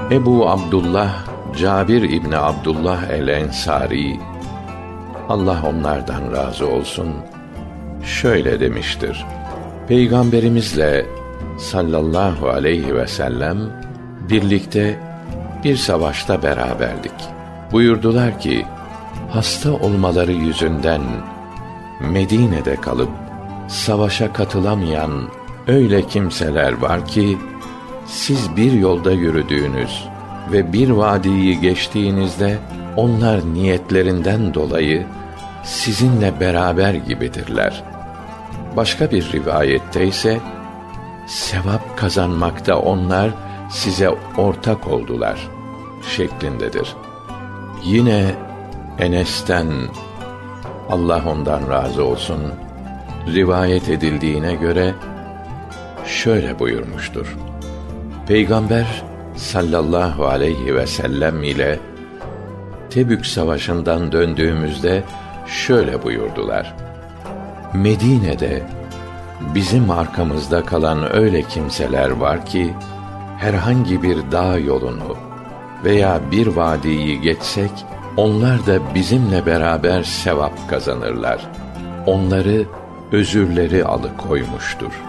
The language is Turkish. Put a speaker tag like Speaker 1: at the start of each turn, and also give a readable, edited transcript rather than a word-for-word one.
Speaker 1: Ebu Abdullah Cabir İbni Abdullah el-Ensari, Allah onlardan razı olsun, şöyle demiştir: Peygamberimizle sallallahu aleyhi ve sellem birlikte bir savaşta beraberdik. Buyurdular ki, hasta olmaları yüzünden Medine'de kalıp savaşa katılamayan öyle kimseler var ki, siz bir yolda yürüdüğünüz ve bir vadiyi geçtiğinizde onlar niyetlerinden dolayı sizinle beraber gibidirler. Başka bir rivayette ise sevap kazanmakta onlar size ortak oldular şeklindedir. Yine Enes'ten, Allah ondan razı olsun, rivayet edildiğine göre şöyle buyurmuştur: Peygamber sallallahu aleyhi ve sellem ile Tebük savaşından döndüğümüzde şöyle buyurdular: Medine'de bizim arkamızda kalan öyle kimseler var ki, herhangi bir dağ yolunu veya bir vadiyi geçsek, onlar da bizimle beraber sevap kazanırlar. Onları özürleri alıkoymuştur.